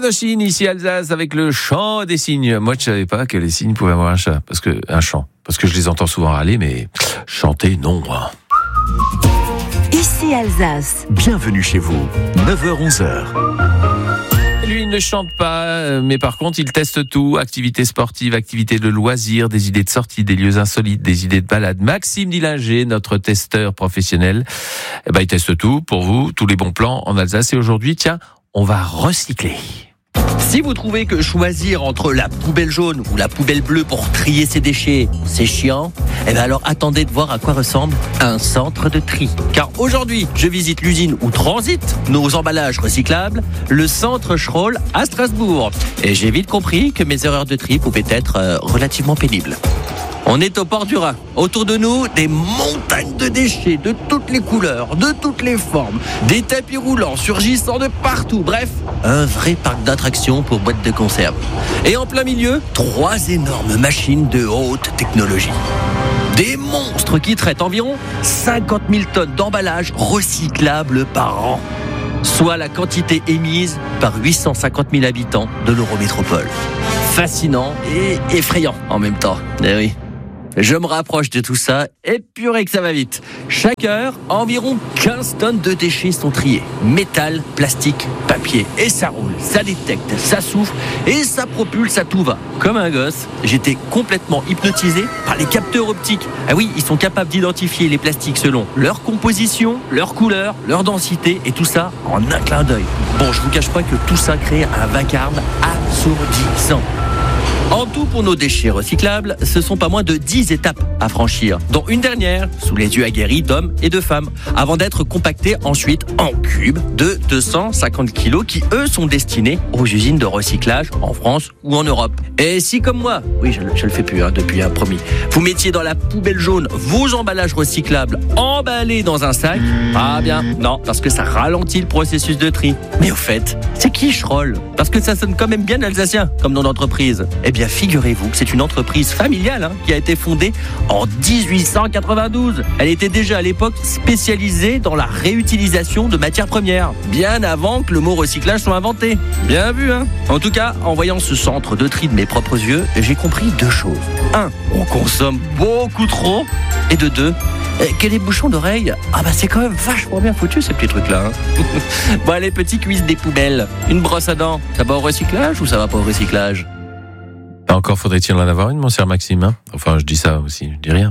Indochine, ici Alsace, avec le chant des cygnes. Moi, je savais pas que les cygnes pouvaient avoir un chant, parce que je les entends souvent râler, mais chanter, non. Ici Alsace. Bienvenue chez vous, 9h-11h. Lui, il ne chante pas, mais par contre, il teste tout. Activités sportives, activités de loisirs, des idées de sortie, des lieux insolites, des idées de balade. Maxime Dillinger, notre testeur professionnel, il teste tout pour vous, tous les bons plans en Alsace. Et aujourd'hui, tiens, on va recycler. Si vous trouvez que choisir entre la poubelle jaune ou la poubelle bleue pour trier ses déchets, c'est chiant, alors attendez de voir à quoi ressemble un centre de tri. Car aujourd'hui, je visite l'usine où transitent nos emballages recyclables, le centre Schroll à Strasbourg. Et j'ai vite compris que mes erreurs de tri pouvaient être relativement pénibles. On est au port du Rhin. Autour de nous, des montagnes de déchets de toutes les couleurs, de toutes les formes, des tapis roulants surgissant de partout. Bref, un vrai parc d'attractions pour boîtes de conserve. Et en plein milieu, 3 énormes machines de haute technologie. Des monstres qui traitent environ 50 000 tonnes d'emballages recyclables par an. Soit la quantité émise par 850 000 habitants de l'Eurométropole. Fascinant et effrayant en même temps. Eh oui. Je me rapproche de tout ça et purée que ça va vite. Chaque heure, environ 15 tonnes de déchets sont triés. Métal, plastique, papier. Et ça roule, ça détecte, ça souffle et ça propulse à tout va. Comme un gosse, j'étais complètement hypnotisé par les capteurs optiques. Ah oui, ils sont capables d'identifier les plastiques selon leur composition, leur couleur, leur densité et tout ça en un clin d'œil. Bon, je vous cache pas que tout ça crée un vacarme assourdissant. En tout, pour nos déchets recyclables, ce sont pas moins de 10 étapes à franchir, dont une dernière sous les yeux aguerris d'hommes et de femmes, avant d'être compactés ensuite en cubes de 250 kilos qui, eux, sont destinés aux usines de recyclage en France ou en Europe. Et si, comme moi, oui, je le fais plus depuis, promis, vous mettiez dans la poubelle jaune vos emballages recyclables emballés dans un sac, ah bien, non, parce que ça ralentit le processus de tri. Mais au fait, c'est qui Schroll ? Parce que ça sonne quand même bien alsacien, comme nom d'entreprise. Eh bien, figurez-vous que c'est une entreprise familiale qui a été fondée en 1892. Elle était déjà à l'époque spécialisée dans la réutilisation de matières premières, bien avant que le mot recyclage soit inventé. Bien vu, hein ? En tout cas, en voyant ce centre de tri de mes propres yeux, j'ai compris 2 choses. 1, on consomme beaucoup trop. Et de 2, que les bouchons d'oreille, c'est quand même vachement bien foutu ces petits trucs-là. Bon allez, petit quiz des poubelles. Une brosse à dents, ça va au recyclage ou ça va pas au recyclage ? Encore faudrait-il en avoir une, mon cher Maxime, Enfin, je dis ça aussi, je dis rien.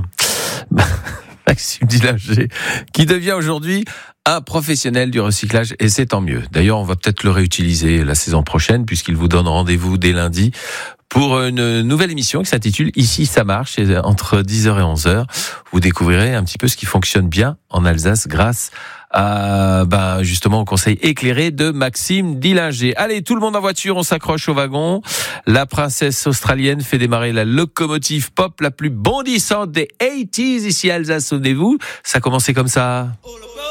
Maxime Dillinger, qui devient aujourd'hui un professionnel du recyclage, et c'est tant mieux. D'ailleurs, on va peut-être le réutiliser la saison prochaine, puisqu'il vous donne rendez-vous dès lundi pour une nouvelle émission qui s'intitule « Ici, ça marche ». Et entre 10h et 11h, vous découvrirez un petit peu ce qui fonctionne bien en Alsace grâce à, justement, au conseil éclairé de Maxime Dillinger. Allez, tout le monde en voiture, on s'accroche au wagon. La princesse australienne fait démarrer la locomotive pop la plus bondissante des 80s ici à Alsace. Souvenez-vous, ça commençait comme ça.